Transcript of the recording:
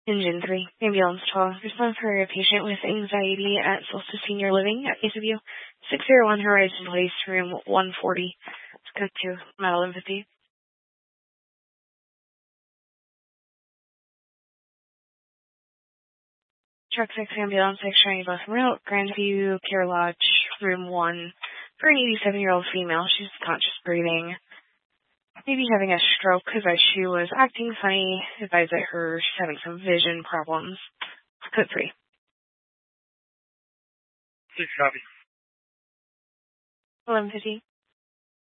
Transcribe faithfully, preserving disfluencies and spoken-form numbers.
Engine three, ambulance twelve. Response for a patient with anxiety at Solstice Senior Living at Case of You, six oh one Horizon Place, room one forty. Let's go to Metal Empathy. Truck six ambulance X-ray Bus route, Grandview Care Lodge, room one, for an eighty-seven-year-old female. She's conscious breathing. Maybe having a stroke because she was acting funny. Advised that her she's having some vision problems. Code three. Six copy. eleven fifty.